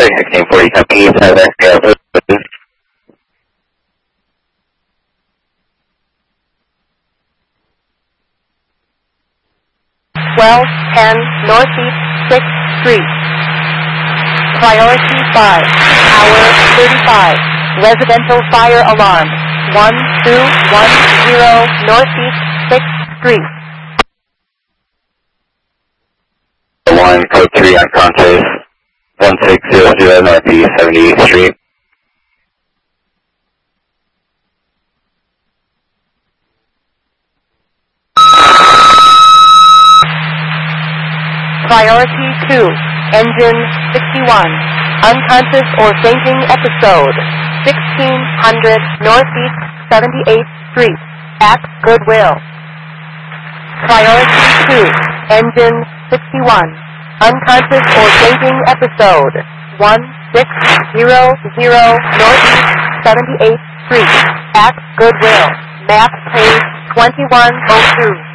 1640 company, Southern Airport. 1210 Northeast 6th Street. Priority 5, hour 35. Residential fire alarm. 1210 Northeast 6th Street. 1, code 3 unconscious. 1600 Northeast 78th Street. Priority 2, engine 61, unconscious or fainting episode, 1600 Northeast 78th Street, at Goodwill. Priority 2, engine 61, unconscious or fainting episode, 1600 Northeast 78th Street, at Goodwill. Map page 2102.